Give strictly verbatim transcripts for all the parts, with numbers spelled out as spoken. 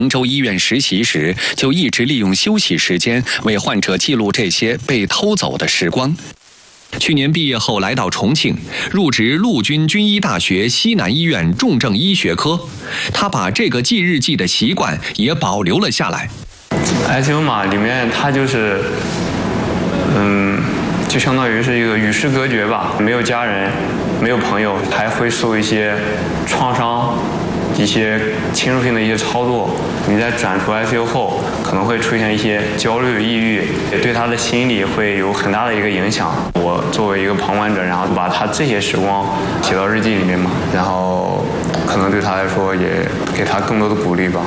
杭州医院实习时，就一直利用休息时间为患者记录这些被偷走的时光。去年毕业后来到重庆，入职陆军军医大学西南医院重症医学科。他把这个记日记的习惯也保留了下来。 I C U 嘛，里面它就是，嗯，就相当于是一个与世隔绝吧，没有家人，没有朋友，还会受一些创伤。一些侵入性的一些操作，你在转出 I C U 后，可能会出现一些焦虑、抑郁，也对他的心理会有很大的一个影响。我作为一个旁观者，然后把他这些时光写到日记里面嘛，然后可能对他来说也给他更多的鼓励吧。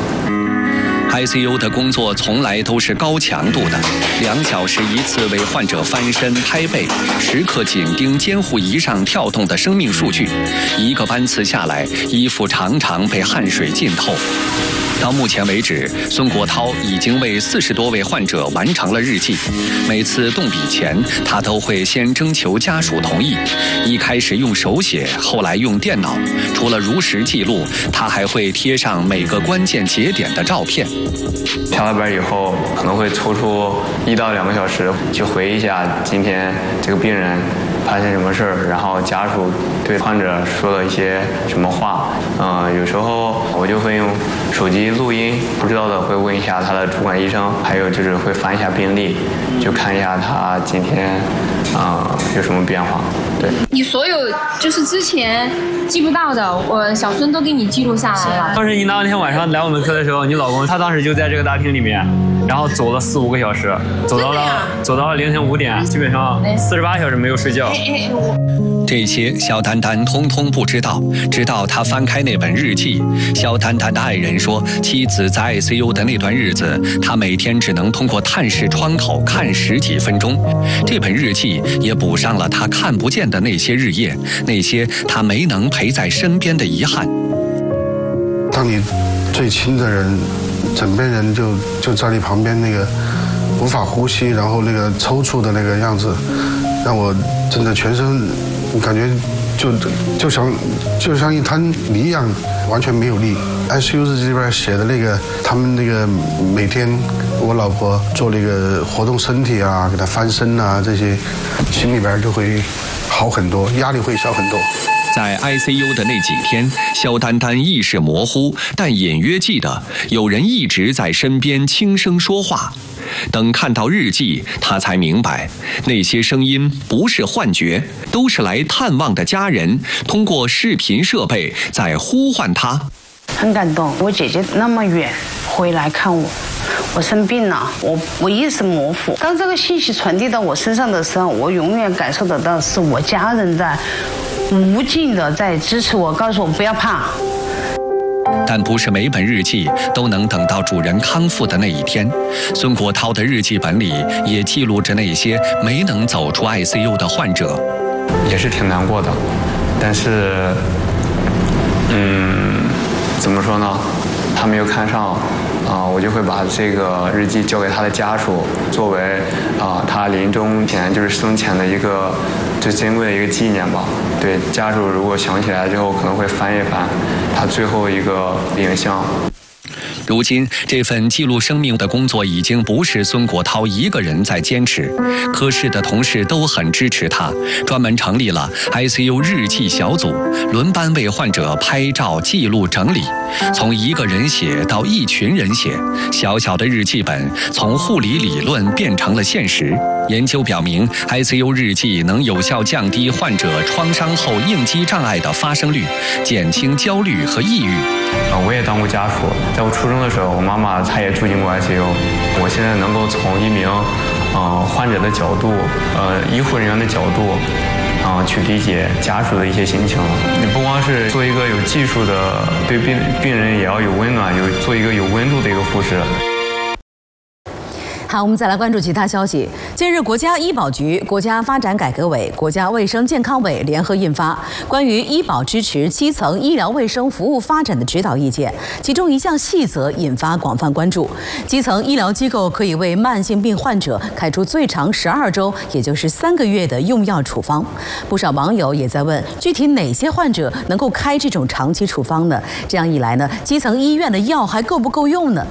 I C U 的工作从来都是高强度的，两小时一次为患者翻身拍背，时刻紧盯监护仪上跳动的生命数据。一个班次下来，衣服常常被汗水浸透。到目前为止，孙国涛已经为四十多位患者完成了日记。每次动笔前，他都会先征求家属同意。一开始用手写，后来用电脑。除了如实记录，他还会贴上每个关键节点的照片。 下了班以后，可能会抽出一到两个小时，去回忆一下今天这个病人发生什么事儿，然后家属对患者说了一些什么话。嗯、呃，有时候我就会用手机录音，不知道的会问一下他的主管医生，还有就是会翻一下病历，就看一下他今天啊、呃、有什么变化。对， 你所有就是之前记不到的，我小孙都给你记录下来了。 当时你那天晚上来我们科的时候，你老公他当时就在这个大厅里面，然后走了四五个小时，走到了走到了凌晨五点，基本上四十八小时没有睡觉。 这些肖丹丹通通不知道，直到他翻开那本日记。肖丹丹的爱人说，妻子在 I C U 的那段日子，他每天只能通过探视窗口看十几分钟。这本日记也补上了他看不见的那些日夜，那些他没能陪在身边的遗憾。 当你最亲的人，枕边人就就在你旁边，那个无法呼吸，然后那个抽搐的那个样子，让我真的全身感觉就就像就像一滩泥一样，完全没有力。I C U 日记里边写的那个，他们那个每天我老婆做那个活动身体啊，给她翻身啊，这些心里边就会好很多，压力会小很多。 在 I C U 的那几天，肖丹丹意识模糊，但隐约记得有人一直在身边轻声说话。等看到日记，他才明白，那些声音不是幻觉，都是来探望的家人通过视频设备在呼唤他。 很感动，我姐姐那么远回来看我，我生病了，我我意识模糊。当这个信息传递到我身上的时候，我永远感受得到是我家人在无尽的在支持我，告诉我不要怕。 但不是每本日记都能等到主人康复的那一天。孙国涛的日记本里也记录着那些没能走出 I C U 的患者， 也是挺难过的。但是，嗯，怎么说呢？他没有看上，啊、呃，我就会把这个日记交给他的家属，作为啊、呃、他临终前就是生前的一个最珍贵的一个纪念吧。对家属如果想起来之后，可能会翻一翻他最后一个影像。 如今，这份记录生命的工作已经不是孙国涛一个人在坚持，科室的同事都很支持他，专门成立了 I C U 日记小组，轮班为患者拍照、记录、整理。从一个人写到一群人写，小小的日记本从护理理论变成了现实。研究表明 ，I C U 日记能有效降低患者创伤后应激障碍的发生率，减轻焦虑和抑郁。 呃，我也当过家属，在我初中的时候，我妈妈她也住进过 I C U。我现在能够从一名呃患者的角度，呃医护人员的角度，啊、呃、去理解家属的一些心情。你不光是做一个有技术的，对病病人也要有温暖，有做一个有温度的一个护士。 好，我们再来关注其他消息。近日，国家医保局、国家发展改革委、国家卫生健康委联合印发关于医保支持基层医疗卫生服务发展的指导意见，其中一项细则引发广泛关注：基层医疗机构可以为慢性病患者开出最长十二周，也就是三个月的用药处方。不少网友也在问，具体哪些患者能够开这种长期处方呢？这样一来呢，基层医院的药还够不够用呢？